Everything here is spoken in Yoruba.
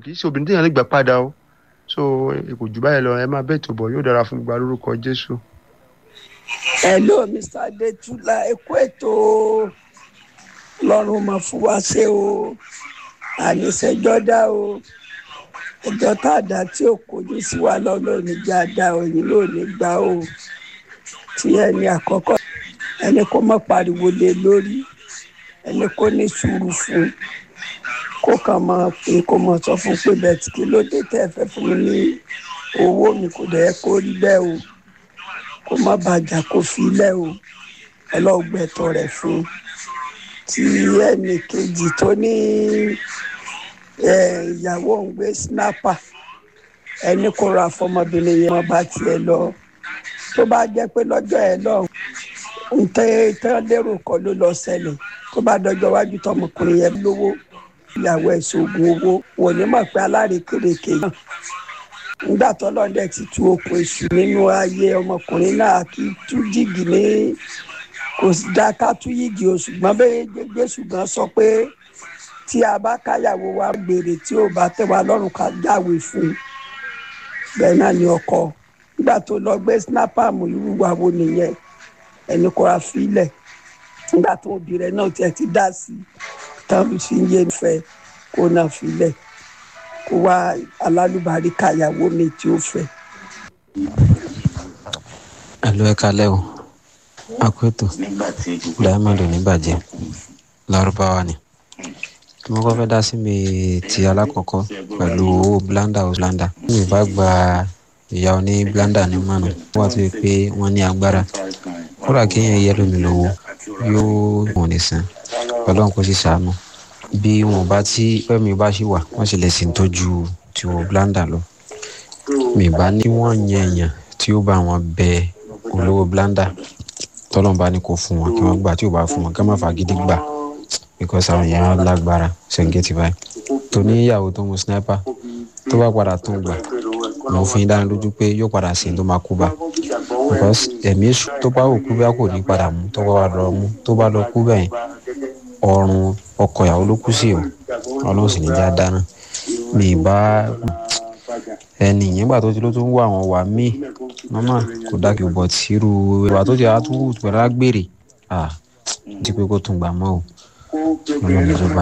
kì í ṣe obìnrin téèyàn lè gbà padà o so kò jù báyìí lọ ẹ máa bẹ́ẹ̀ tó bọ̀ yóò dára fún gbogbo lórúkọ Jésù. Hello Mr. Adétúlá ẹ kú ètò Ọlọ́run máa fún wa ṣe o àníṣẹjọ́ dá o ẹjọ́ tá a dá tí ò kojú sí wa lọ́lọ́ níjà dá òyìn ló ní gbà o tí ẹni àkọ́kọ́ ẹni kó má pariwo lé lórí ẹni kó ní sùúrù fún kó kàn máa pé kó máa sọ fún pé bẹ́ẹ̀ tí kí ló dé tẹ́ ẹ fẹ́ fún mi ní owó mi kò dẹ̀ kó rí bẹ́ẹ̀ o kó má bàjá kó fi lẹ́ o ọlọ́gbẹ̀tọ̀ rẹ̀ fún tí ẹnì kejì tó ní ìyàwó ń gbé snapper ẹni kó ra fọmọbìnrin yẹn wọn bá tiẹ̀ lọ tó bá jẹ́ pé lọ́jọ́ ẹ̀ lọ́hùn ń tẹ́ lérò kọ́ ló lọ ṣẹlẹ̀ tó bá dọjọ́ wájú tọmọkùnrin yẹn lówó ìyàwó ẹ̀ ṣoògùn owó wò ní mọ̀ pé alárékérekè náà nígbà tó lọ́dẹ̀ ti tú okùn èṣù nínú ayé ọmọkùnrin náà kí tú jìgì ní kò sí dá ká tú yìgì o ṣùgbọ́n bẹ́ẹ̀ Jésù gan sọ pé tí a bá káyàwó wa gbèrè tí ò bá tẹ́ wa lọ́rùn ká jáwèé fún un bẹ́ẹ̀ náà ni ọkọ nígbà tó lọ gbé snapper mú irú wa wo nìyẹn ẹni kò ra fílẹ̀ nígbà tó òbí rẹ̀ náà tiẹ̀ ti dá sí tán fi ń yé fẹ́ kó náà fílẹ̀ kó wá alálùbárí káyàwó mi tí ó fẹ́. Ẹ̀lú ẹ̀ka lẹ́wọ̀ akóètò Diamond oníbàjẹ́ lárúbáwá ni mo kọ́ fẹ́ dá sí mi ti alákọ̀ọ́kọ́ pẹ̀lú owó blanda mi bá gba ìyá oní blanda ní mọ́nà wọ́n ti pé wọ́n ní agbára kódà kéèyàn yẹ lómi lówó yóò wọ̀n ní san Ọlọ́run kò sì ṣàánú bí wọn bá tí pẹ́mi bá ṣì wà wọ́n sì lè sì ń tọ́jú ti owó blanda lọ mi bá ní wọ́n yẹn èèyàn tí ó bá wọn bẹ olówó blanda tọ́lọ́n bá ní kó fún wọn kí wọ́n gbà tí ò bá fún wọn ká má fagídí gbà because àwọn èèyàn lágbára ṣẹ̀ǹgẹ̀tì báyìí tó ní ìyàwó tó mú sniper tó bá padà tó ń gbà mo fi dá lójú pé yóò padà sí tó máa kú bá because ẹ̀mí èṣù tó bá wò kú bí a kò ní padà mú tó bá wà lọ mú tó bá lọ kú bẹ́ẹ̀ ọrùn ọkọ ìyàwó ló kú sí o Ọlọ́run sì ní já dáná mi bá ẹni yẹn gbà tó ti ló tún wà wọn wà mí mama kò dákì bọ̀ tí irú ìwà tó ti àtúwò pẹ̀lú àgbèrè ti pé kó tún gbà mọ́ o Ọlọ́run ló bá.